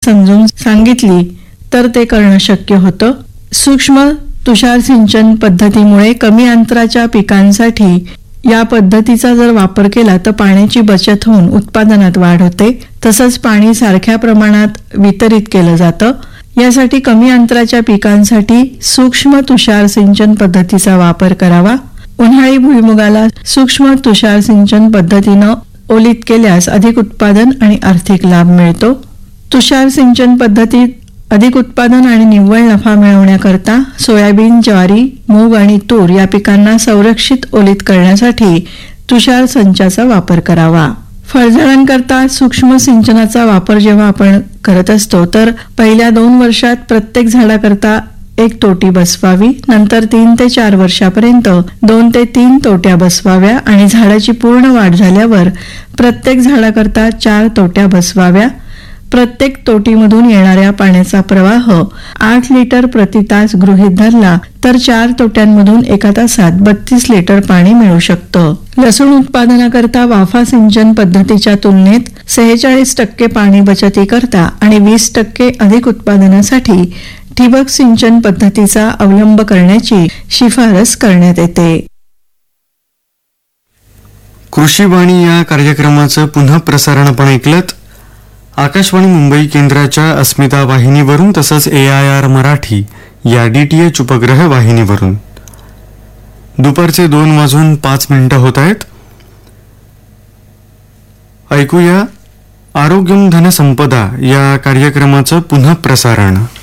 समजून सांगितली तर ते करणं शक्य होतं. सूक्ष्म तुषार सिंचन पद्धतीमुळे कमी अंतराच्या पिकांसाठी या पद्धतीचा जर वापर केला तर पाण्याची बचत होऊन उत्पादनात वाढ होते. तसंच पाणी सारख्या प्रमाणात वितरित केलं जातं. यासाठी कमी अंतराच्या पिकांसाठी सूक्ष्म तुषार सिंचन पद्धतीचा वापर करावा. उन्हाळी भुईमुगाला सूक्ष्म तुषार सिंचन पद्धतीनं ओलीत केल्यास अधिक उत्पादन आणि आर्थिक लाभ मिळतो. तुषार सिंचन पद्धतीत अधिक उत्पादन आणि निव्वळ नफा मिळवण्याकरता सोयाबीन, ज्वारी, मूग आणि तूर या पिकांना संरक्षित ओलीत करण्यासाठी तुषार संचाचा वापर करावा. फळझाडांकरता सूक्ष्म सिंचनाचा वापर जेव्हा आपण करत असतो तर पहिल्या 2 वर्षात प्रत्येक झाडाकरता 1 तोटी बसवावी. नंतर 3 ते 4 वर्षापर्यंत 2 ते 3 तोट्या बसवाव्या आणि झाडाची पूर्ण वाढ झाल्यावर प्रत्येक झाडाकरता 4 तोट्या बसवाव्या. प्रत्येक तोटीमधून येणाऱ्या पाण्याचा प्रवाह 8 लिटर प्रति तास गृहीत धरला तर 4 तोट्यांमधून एका तासात 32 लिटर पाणी मिळू शकतं. लसूण उत्पादनाकरता वाफा सिंचन पद्धतीच्या तुलनेत 46% पाणी बचतीकरता आणि 20% अधिक उत्पादनासाठी ठिबक सिंचन पद्धतीचा अवलंब करण्याची शिफारस करण्यात येते. कृषीवाणी या कार्यक्रमाचं पुन्हा प्रसारण आपण ऐकलत आकाशवाणी मुंबई केंद्राच्या अस्मिता वाहिनीवरून तसंच AIR मराठी या DTH उपग्रह वाहिनीवरून. दुपारचे 2:05 होत आहेत. ऐकूया आरोग्यम धन संपदा या कार्यक्रमाचं पुन्हा प्रसारण.